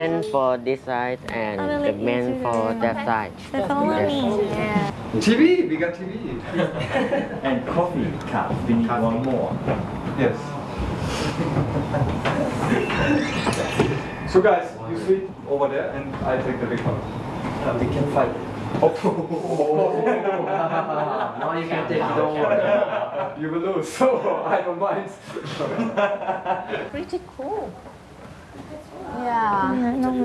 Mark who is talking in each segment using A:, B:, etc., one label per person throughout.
A: Men for this side and the men for that side.
B: So follow me.
C: Yeah.
D: TV, we got TV.
E: And coffee cup, we need one more.
D: Yes. So guys, you sit over there and I take the big one.
E: We can fight.
D: Oh.
E: No, you can take it, don't worry.
D: You will lose, so I don't mind.
C: Pretty cool.
B: Yeah.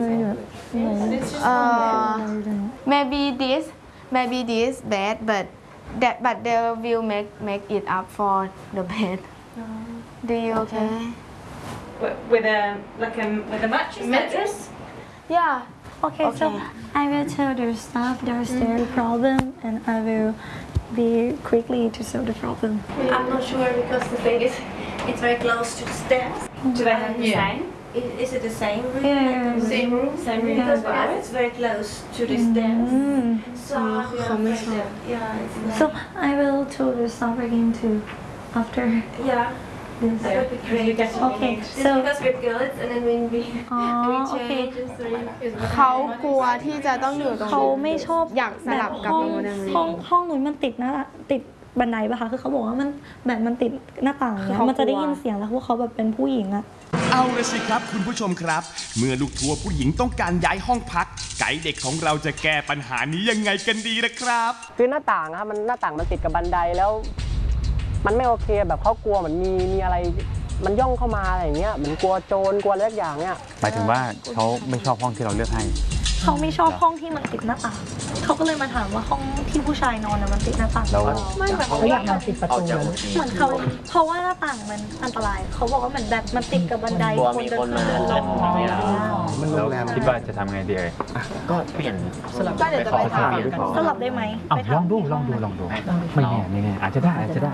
C: Maybe this bed, but they will make it up for the bed. Do you okay?
F: With a mattress?
C: Yeah.
B: Okay, so I will tell their staff there's their problem, and I will be quickly to solve the problem.
G: I'm not sure because the thing is, it's very close to the stairs.
F: Do they have the same?
G: Is it the same room?
B: Yeah.
G: Same room?
F: Same room.
G: Because for us it's very close to the stairs. So we are afraid that, yeah, it's
B: So I will tell the staff again too after
G: yeah.
B: this.
G: That would be great.
B: Okay,
G: Just
B: so
G: because we're girls and then when we
B: okay.
G: change,
C: เขากลัวที่จะต้องอยู่ตรง
B: เขาไม่ชอบ
C: อยากสลับกับ
B: ห้อง
C: โมเดล
B: ห้องนู้นมันติดบันไดป่ะคะคือเขาบอกว่ามันติดหน้าต่างเนี่ยมันจะได้ยินเสียงแล้วพวกเขาแบบเป็นผู้หญิงอะ
H: เอาละสิครับคุณผู้ชมครับเมื่อลูกทัวร์ผู้หญิงต้องการย้ายห้องพักไกด์เด็กของเราจะแก้ปัญหานี้ยังไงกันดีนะครับ
A: คือหน้าต่างครับหน้าต่างมันติดกับบันไดแล้วมันไม่โอเคแบบเขากลัวเหมือนมีอะไรมันย่องเข้ามาอะไรอย่างเงี้ยเหมือนกลัวโจรกลัวอะไรอย่างเงี้ย
I: หมายถึงว่าเขาไม่ชอบห้องที่เราเลือกให้
B: เขาไม่ชอบห้องที่มันติดหน้าต่างเขาก็เลยมาถามว่าห้องที่ผู้ชายนอนมันติดหน้าต่างไม่แบบเขาอยากนอนติดประตูเหมือนเขาเพราะว่าหน้าต่างมันอันตรายเขาบอกว่าเหมือนแบบมันติดกับบันไดคนเดินลง
I: มันโรงแรมคิดว่าจะทำไงดี
A: ก็เปลี่ยน
C: ก็เดี๋ยวจะไปถาม
B: สลับได้ไหม
I: ลองดูไม่แน่อาจจะได้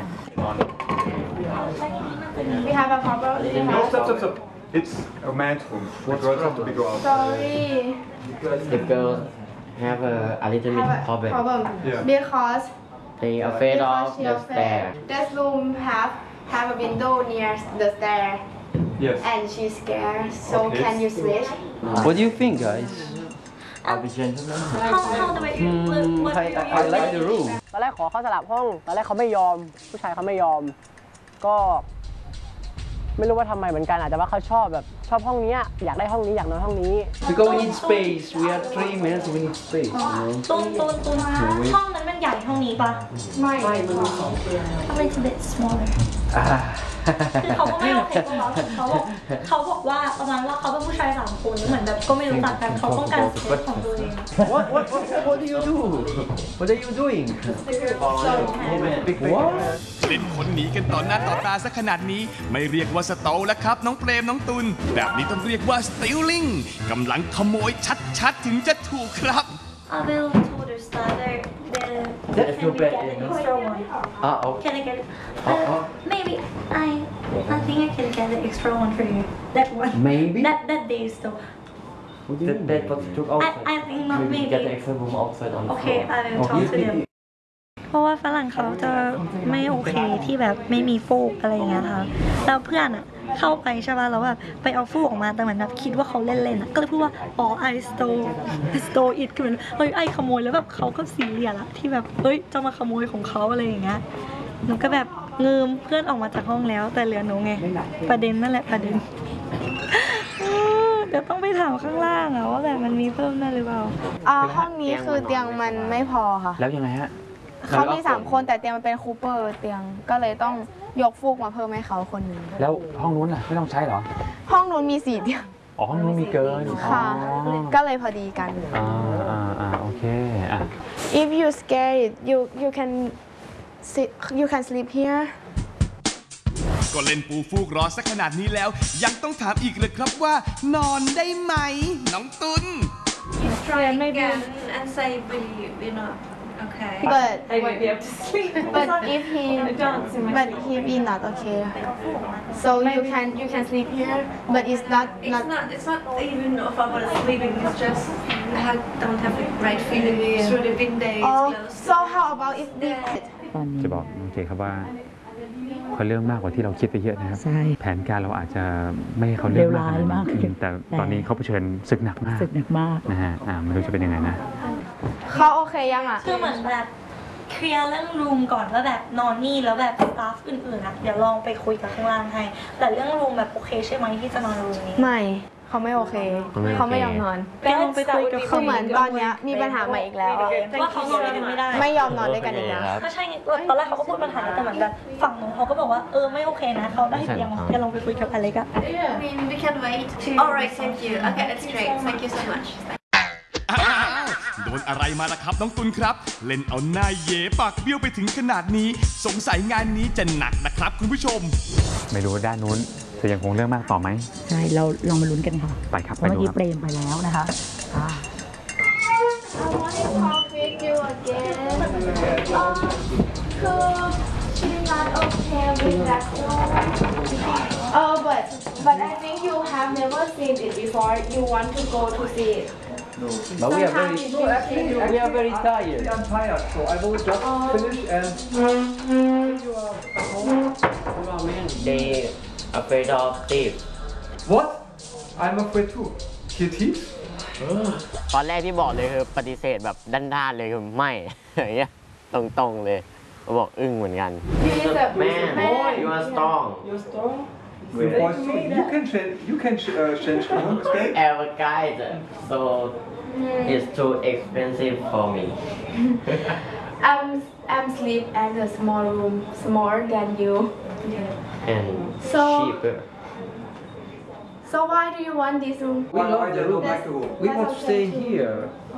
C: We have a problem.
D: No, stop. It's a man's room. The girls have to go out.
C: Sorry.
A: The girls have a little bit problem
D: Yeah.
C: Because
A: they afraid of
C: she
A: the
C: afraid.
A: stair
C: This room have a window near the stair,
D: Yes.
C: and she's scared. So
D: Okay.
C: can you switch?
E: What do you think, guys?
B: How do
E: I like the room.
A: ตอนแรกขอเขาสลับห้องตอนแรกเขาไม่ยอมผู้ชายเขาไม่ยอมก็ไม่รู้ว่าทำไมเหมือนกันอาจจะว่าเขาชอบห้องนี้อยากได้ห้องนี้อยากนอนห้องนี้
E: Because we need space. We are 3 men, so we need space.
B: ตุนห้องนั้นมันใหญ่ห้องนี้ปะไม่ a little bit smaller คือเขาก็ไม่โอเคกับเขาบอกว่าประมาณว่าเขาเป็นผู้ชาย3 คนเหมือนแบบก็ไม่รู้จักกันเขาต้องการสเปซของตัวเอง
E: What do you do? What are you doing? What?
H: เล่นคนหนีกันต่อหน้าต่อตาซะขนาดนี้ไม่เรียกว่าสโตแล้วครับน้องเปรมน้องตุลแบบนี้ต้องเรียกว่า stealing กำลังขโมยชัดๆถึงจะถูกครับ
B: I will tell the starter
E: That's
B: can
E: too
B: we
E: bad,
B: get
E: you
B: an
E: know.
B: extra one
E: Okay.
B: can I get maybe I think I can get the extra one for you that one
E: Maybe.
B: that day still
E: That was took outside.
B: I think not maybe
E: Get the extra room outside on the
B: Okay
E: floor.
B: I will talk to them เพราะว่าฝรั่งเขาจะไม่โอเคที่แบบไม่มีฟูกอะไรอย่างเงี้ยค่ะแล้วเพื่อนอะเข้าไปใช่ป่ะแล้วแบบไปเอาฟูกออกมาแต่เหมือนแบบคิดว่าเขาเล่นๆอะก็เลยพูดว่าอ๋อ I stole it คือเหมือนเฮ้ยไอขโมยแล้วแบบเขาก็ซีเรียสอะที่แบบเฮ้ยจะมาขโมยของเขาอะไรอย่างเงี้ยหนูก็แบบเงิมเพื่อนออกมาจากห้องแล้วแต่เหลือหนูไงประเด็นนั่นแหละประเด็นเดี๋ยวต้องไปถามข้างล่างอะว่าแบบมันมีเพิ่มได้หรือเปล่า
C: ห้องนี้คือเตียงมันไม่พอค่ะ
I: แล้วยังไงฮะ
C: เขามี3 คนแต่เตียงมันเป็นคูเปอร์เตียงก็เลยต้องยกฟูกมาเพิ่มให้เขาคนหนึ่ง
I: แล้วห้องนู้นล่ะไม่ต้องใช้หรอ
C: ห้องนู้นมี4 เตียง
I: ห้องนู้นมีเกิน
C: ค่ะก็เลยพอดีกัน
I: โอเค
C: If you scared you can sleep here
H: ก็เล่นปูฟูกรอสักขนาดนี้แล้วยังต้องถามอีกเลยครับว่านอนได้ไหมน้องตุล
G: try again and say we're not okay.
C: But
F: They won't be able to sleep.
C: But if he be not okay, so you can sleep here, but it's not
G: even about sleeping. It's just I don't have the right feeling through the window. It's closed.
C: So how about if we
I: จะบอกน้องเจครับว่าเขาเรื่องมากกว่าที่เราคิดไปเยอะนะครับ
J: ใช่
I: แผนการเราอาจจะไม่ให้เขาเรื่องมาก
J: เลวร้ายมาก
I: แต่ตอนนี้เขาเผชิญศึกหนักมาก
J: สึกหนักมาก
I: นะฮะไม่รู้จะเป็นยังไงนะ
C: เขาโอเคยังอ่ะ
B: คือเหมือนแบบเคลียร์เรื่องรูมก่อนว่าแบบนอนนี่แล้วแบบสตาฟอื่นๆอะเดี๋ยวลองไปคุยกับข้างล่างให้แต่เรื่องรูมแบบโอเคใช่ไหมที่จะนอนรูมนี้
C: ไม่เขาไม่โอเค เขาไม่ยอมนอน
B: ลองไปคุยกับ
C: คือเหมือนตอนเนี้ยมีปัญหาใหม่อีกแล้วอะ
B: ว่าเขานอนด้วยกันไม่ได้
C: ไม่ยอมนอนด้วยกันอีกแล้ว
B: ก็ใช่ไงตอนแรกเขาก็พูดปัญหาแต่เหมือนแบบฝั่งนู้นเขาก็บอกว่าไม่โอเคนะเขาได้เตียงจะลองไปคุยกับอเล็กอะ
G: I mean, we can wait. Alright, thank you. Okay, that's great. Thank you so much.
H: อ้าวโดนอะไรมาล่ะครับน้องตุลครับ เล่นเอาหน้าเย่ปากเบี้ยวไปถึงขนาดนี้ สงสัยงานนี้จะหนักนะครับคุณผู้ชม
I: ไม่รู้ด้านนู้นจะยังคงเรื่องมากต่อไหม
J: ใช่ เราลองมาลุ้นกันค่ะ
I: ไปครับ
J: เพ
I: ไป
J: ราะเมื่อ
I: ดู
J: กี้
I: ครับ
J: เปรมไปแล้วนะคะอ่า
C: I want to talk with you again. She's not okay with that one. Oh, but I think you have never seen it before. You want to go to see it.
E: But we are very,
C: Sometime in future.
E: we are very tired.
D: I'm tired, so I will just finish and
E: They afraid of thieves.
D: what? I'm afraid too. He thieves?
A: ตอนแรกที่บอกเลยคือปฏิเสธแบบด้านๆเลยคือไม่ อย่างเงี้ยตรงๆเลยบอกอึ้งเหมือนกัน
C: You is a
E: Man, you are strong.
D: Your voice too. You can change the room, okay?
E: Our guide, so it's too expensive for me.
C: I'm sleep at a small room, smaller than you.
E: And
C: So-
E: cheaper.
C: So why do you want this room?
D: We love the room, like the room.
K: We want to stay here.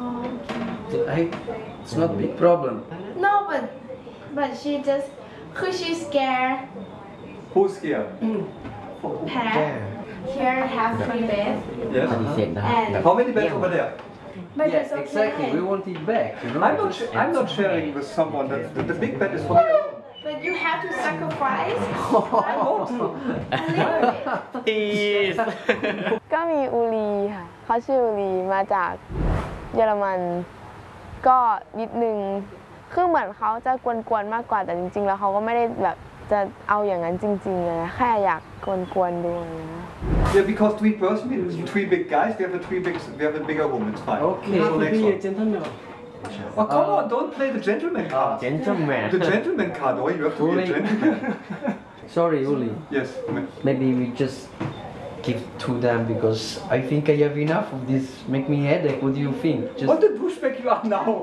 K: It's not a big problem.
C: No, but she just, cause she's scared.
D: Who's here?
C: Pat. Here have 3 beds.
E: ปฏิเสธได้
C: And
E: แบบ
D: How many beds over there?
C: but
K: Yeah,
C: it's okay.
K: exactly. We want it back, you know.
D: I'm not sharing with someone. The big bed is for me alone.
C: But you have to sacrifice
D: I won't.
C: a little bit. ก็มีอูรีค่ะเขาชื่ออูรีมาจากเยอรมันก็นิดนึงคือเหมือนเขาจะกวนๆมากกว่าแต่จริงๆแล้วเขาก็ไม่ได้แบบจะเอาอย่างนั้นจริงๆเลยนะแค่อยากกวนๆดูนะ
D: Yeah, because 3 person, 3 big guys. We have a bigger room. It's fine.
K: Okay.
D: So next one. Oh, come on! Don't play the gentleman card.
E: Gentleman.
D: The gentleman card. Oh, you have to be a
K: Uli.
D: gentleman.
K: Sorry, Uli.
D: Yes.
K: Maybe we just give to them because I think I have enough of this. Make me headache. What do you think? Just
D: What the douchebag you are now?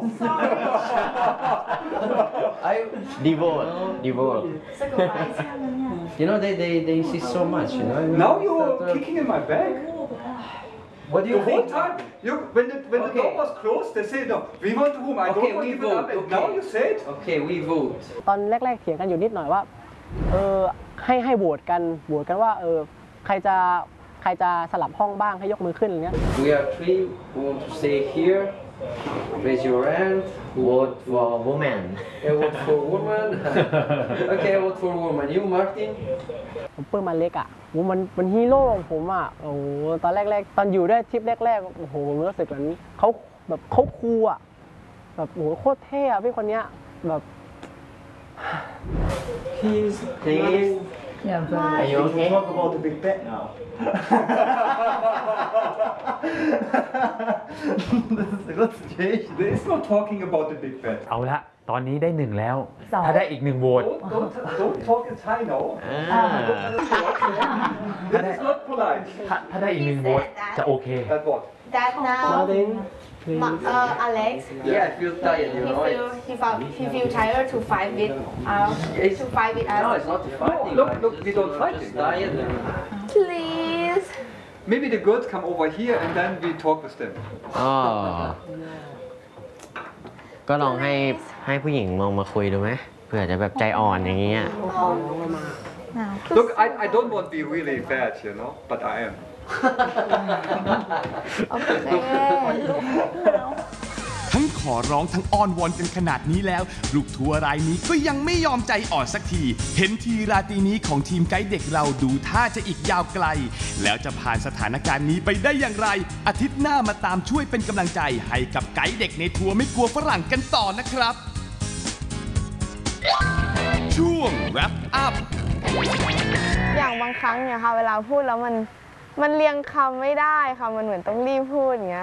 E: Divorce.
K: you know they insist so much. You know.
D: Now you're kicking in my back.
K: What do
D: The
K: you
D: whole
K: think?
D: time, when the door was closed, they say no. We want the room. I
K: Okay,
D: don't want
K: we
D: to give it up.
K: vote,
D: And now
K: okay.
D: you say it.
K: Okay, we vote.
A: ตอนแรกๆเถียงกันอยู่นิดหน่อยว่าให้โหวตกันว่าใครจะสลับห้องบ้างให้ยกมือขึ้นอย่างเงี้ย
K: We are 3 who want to stay here. Raise your hand.
E: Vote for woman.
K: I vote for woman. Okay, I vote for woman. You, Martin?
A: ผมปลื้มมันเล็กอ่ะมันฮีโร่ของผมอ่ะโอ้โหตอนแรกๆตอนอยู่ด้วยทริปแรกๆโอ้โหผมรู้สึกเหมือนเขาแบบเขาคูลอ่ะแบบโอ้โหโคตรเท่อะพี่คนเนี้ยแบบ
E: Please. Are you okay?
D: Talk about the big bed now. There is no talking about the big bed.
I: เอาละตอนนี้ได้1แล้ว ถ้าได้อีก1โหวต
D: Don't talk in Thai, no. That is not polite.
I: ถ้าได้อีก1โหวตจะโอเค
D: That what?
C: That now Alex
K: Yeah, I feel tired. You know.
C: he feel tired to fight with to fight with
K: No,
C: us.
K: it's not fighting.
D: Look, we don't fight.
K: Just tired.
C: Please.
D: Maybe the girls come over here and then we talk with them.
A: ก็ลองให้ผู้หญิงลองมาคุยดูไหมเผื่อจะแบบใจอ่อนอย่างเงี้ย
D: Look, I don't want to be really bad, you know, but I am.
H: ทั้งขอร้องทั้งอ้อนวอนกันขนาดนี้แล้ว ลูกทัวร์รายนี้ก็ยังไม่ยอมใจอ่อนสักที เห็นทีราตรีนี้ของทีมไกด์เด็กเราดูท่าจะอีกยาวไกล แล้วจะผ่านสถานการณ์นี้ไปได้อย่างไร อาทิตย์หน้ามาตามช่วยเป็นกำลังใจให้กับไกด์เด็กในทัวร์ไม่กลัวฝรั่งกันต่อนะครับช่วง wrap up
C: อย่างบางครั้งเนี่ยค่ะเวลาพูดแล้วมันเรียงคำไม่ได้ค่ะมันเหมือนต้องรีบพูดอย่างเงี้ย